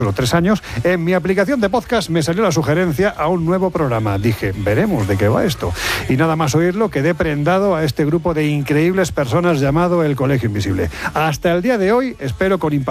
los 3 años, en mi aplicación de podcast me salió la sugerencia a un nuevo programa. Dije, veremos de qué va esto. Y nada más oírlo, quedé prendado a este grupo de increíbles personas llamado El Colegio Invisible. Hasta el día de hoy espero con impaciencia